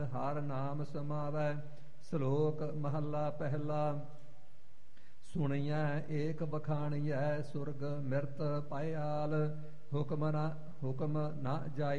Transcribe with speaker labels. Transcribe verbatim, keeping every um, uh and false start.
Speaker 1: ਹਰ ਨਾਮ ਸਮਾਵੈ। ਸ਼ਲੋਕ ਮਹੱਲਾ ਪਹਿਲਾ। ਸੁਣੀਐ ਏਕ ਬਖਾਣੀਐ ਸੁਰਗ ਮਿਰਤ ਪਾਇਆਲ। ਹੁਕਮ ਨਾ ਹੁਕਮ ਨਾ ਜਾਈ